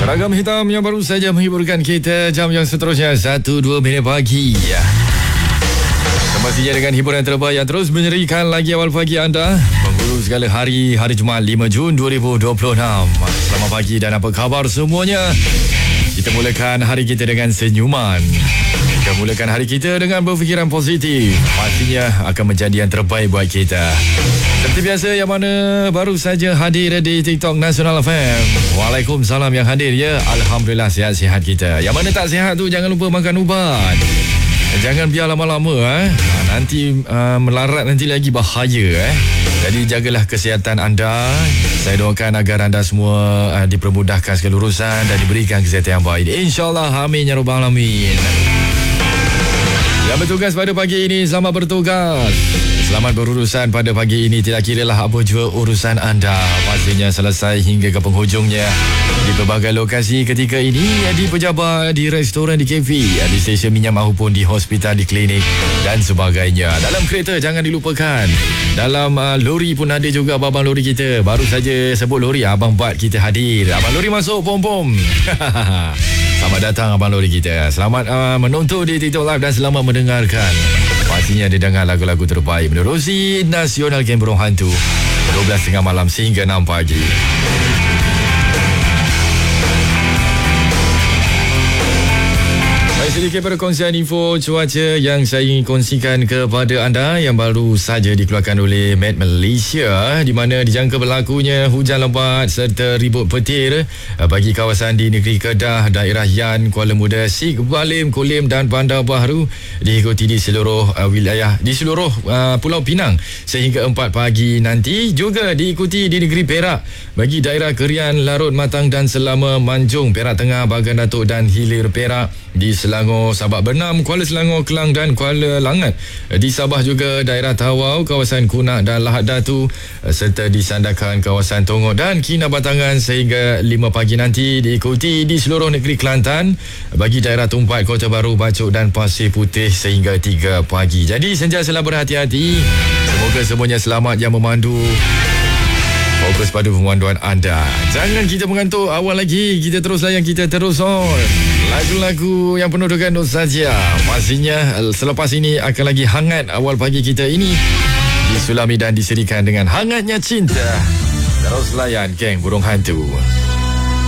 Seragam hitam yang baru saja menghiburkan kita. Jam yang seterusnya 1-2 minit pagi. Semestinya dengan hiburan terbaik yang terus menyerikan lagi awal pagi anda. Penghulu segala hari Jumaat 5 Jun 2026. Selamat pagi dan apa khabar semuanya. Kita mulakan hari kita dengan senyuman. Kita mulakan hari kita dengan berfikiran positif. Pastinya akan menjadi yang terbaik buat kita. Seperti biasa, yang mana baru saja hadir di TikTok Nasional FM. Waalaikumsalam yang hadir ya. Alhamdulillah sihat-sihat kita. Yang mana tak sihat tu jangan lupa makan ubat. Jangan biar lama-lama nanti melarat nanti lagi bahaya Jadi jagalah kesihatan anda. Saya doakan agar anda semua dipermudahkan segala urusan dan diberikan kesihatan yang baik. InsyaAllah, amin ya rabbal alamin. Yang bertugas pada pagi ini, selamat bertugas. Selamat berurusan pada pagi ini. Tidak kiralah apa jua urusan anda, pastinya selesai hingga ke penghujungnya. Di pelbagai lokasi ketika ini, di pejabat, di restoran, di kafe, di stesen minyak maupun di hospital, di klinik dan sebagainya. Dalam kereta jangan dilupakan. Dalam lori pun ada juga abang-abang lori kita. Baru saja sebut lori, Abang Bat kita hadir. Abang lori masuk, pom-pom. Selamat datang abang lori kita. Selamat menonton di TikTok Live dan selamat mendengarkan. Pastinya didengar lagu-lagu terbaik menerusi Nasional Geng Burung Hantu 12.30 malam sehingga 6 pagi. Sedikit perkongsian info cuaca yang saya ingin kongsikan kepada anda yang baru saja dikeluarkan oleh Met Malaysia, di mana dijangka berlakunya hujan lebat serta ribut petir bagi kawasan di negeri Kedah, daerah Yan, Kuala Muda, Sik, Balim, Kulim dan Bandar Baharu, diikuti di seluruh wilayah di seluruh Pulau Pinang sehingga 4 pagi nanti, juga diikuti di negeri Perak bagi daerah Kerian, Larut, Matang dan Selama, Manjung, Perak Tengah, Bagan Datuk dan Hilir Perak, di Selangor, Sabak Bernam, Kuala Selangor, Kelang dan Kuala Langat. Di Sabah juga daerah Tawau, kawasan Kunak dan Lahad Datu, serta di Sandakan, kawasan Tongok dan Kinabatangan sehingga 5 pagi nanti, diikuti di seluruh negeri Kelantan bagi daerah Tumpat, Kota Baru, Bacok dan Pasir Putih sehingga 3 pagi. Jadi sentiasalah berhati-hati. Semoga semuanya selamat yang memandu. Fokus pada pemanduan anda. Jangan kita mengantuk awal lagi. Kita terus layan, kita terus on. Lagu-lagu yang penuh dengan nostalgia. Pastinya selepas ini akan lagi hangat awal pagi kita ini. Disulami dan diserikan dengan hangatnya cinta. Terus layan Geng Burung Hantu.